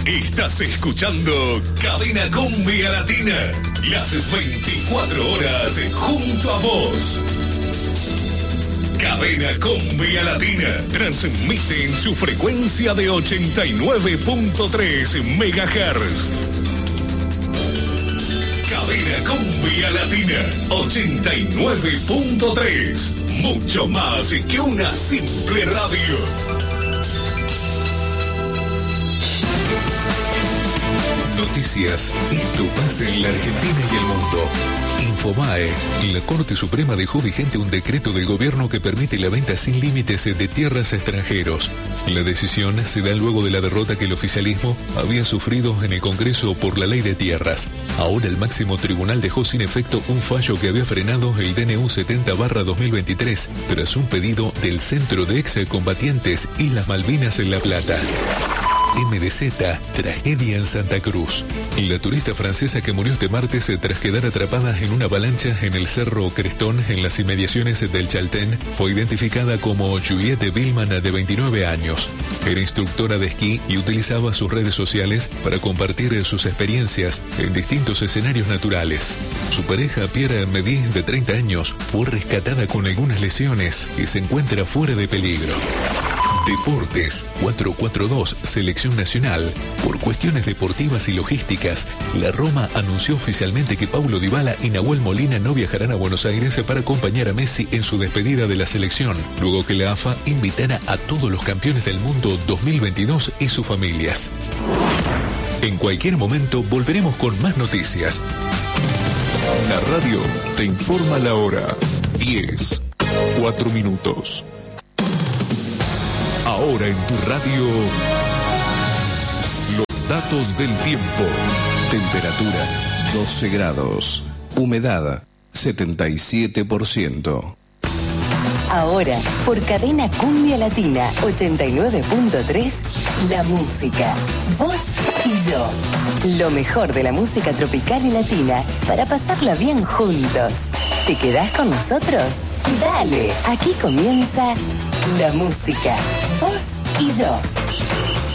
Estás escuchando Cadena Cumbia Latina. Las 24 horas junto a vos. Cadena Cumbia Latina transmite en su frecuencia de 89.3 MHz. Cadena Cumbia Latina 89.3. Mucho más que una simple radio. Noticias. Esto pasa en la Argentina y el mundo. Infobae. La Corte Suprema dejó vigente un decreto del gobierno que permite la venta sin límites de tierras a extranjeros. La decisión se da luego de la derrota que el oficialismo había sufrido en el Congreso por la ley de tierras. Ahora el máximo tribunal dejó sin efecto un fallo que había frenado el DNU 70/2023 tras un pedido del Centro de Excombatientes Islas Malvinas en La Plata. MDZ, tragedia en Santa Cruz. La turista francesa que murió este martes tras quedar atrapada en una avalancha en el Cerro Crestón, en las inmediaciones del Chaltén, fue identificada como Juliette Billman, de 29 años. Era instructora de esquí y utilizaba sus redes sociales para compartir sus experiencias en distintos escenarios naturales. Su pareja, Pierre Medi, de 30 años, fue rescatada con algunas lesiones y se encuentra fuera de peligro. Deportes, 442, Selección Nacional. Por cuestiones deportivas y logísticas, la Roma anunció oficialmente que Paulo Dybala y Nahuel Molina no viajarán a Buenos Aires para acompañar a Messi en su despedida de la selección, luego que la AFA invitara a todos los campeones del mundo 2022 y sus familias. En cualquier momento volveremos con más noticias. La radio te informa la hora. 10:04. Ahora en tu radio, los datos del tiempo. Temperatura 12 grados. Humedad 77%. Ahora, por Cadena Cumbia Latina 89.3, la música. Vos y yo. Lo mejor de la música tropical y latina para pasarla bien juntos. ¿Te quedás con nosotros? Dale, aquí comienza la música. Vos y yo.